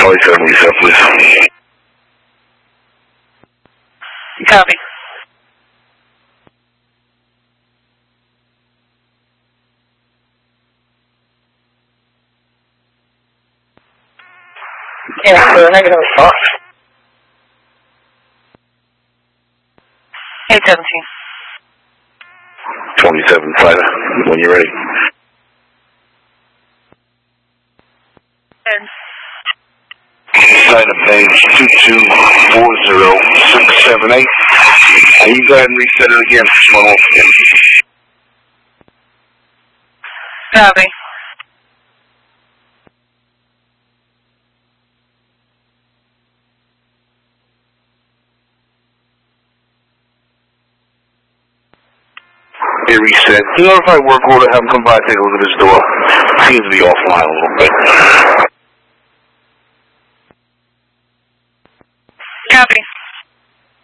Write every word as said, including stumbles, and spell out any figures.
Charlie seven reset, please. Copy. Yeah, so negative thought. eight seventeen. twenty-seven five, when you're ready. ten. Sign of page two two four zero six seven eight. And you go ahead and reset it again. One off again. Copy. It reset. You notify work order, have them come by, take a look at this door. Seems to be offline a little bit. Copy.